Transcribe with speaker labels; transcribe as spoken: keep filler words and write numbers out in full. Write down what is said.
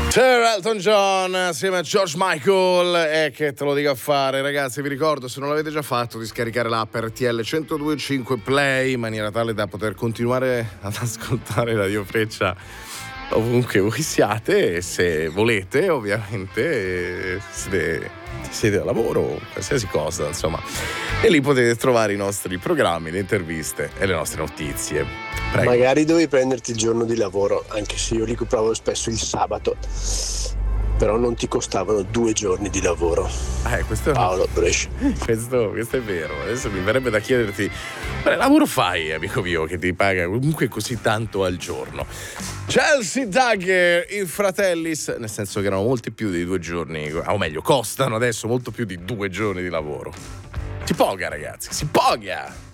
Speaker 1: C'è Elton John assieme a George Michael. E che te lo dico a fare, ragazzi. Vi ricordo, se non l'avete già fatto, di scaricare l'app R T L centodue e cinque Play in maniera tale da poter continuare ad ascoltare Radio Freccia ovunque voi siate, e se volete, ovviamente, siete, siete a lavoro, qualsiasi cosa, insomma. E lì potete trovare i nostri programmi, le interviste e le nostre notizie. Prego.
Speaker 2: Magari dovevi prenderti il giorno di lavoro, anche se io li compravo spesso il sabato, però non ti costavano due giorni di lavoro.
Speaker 1: Eh, questo,
Speaker 2: Paolo Brescia.
Speaker 1: Questo, questo è vero. Adesso mi verrebbe da chiederti: quale lavoro fai, amico mio, che ti paga comunque così tanto al giorno? Chelsea Dagger, i Fratellis, nel senso che erano molti più di due giorni, o meglio, costano adesso molto più di due giorni di lavoro. Si poga, ragazzi, si poga!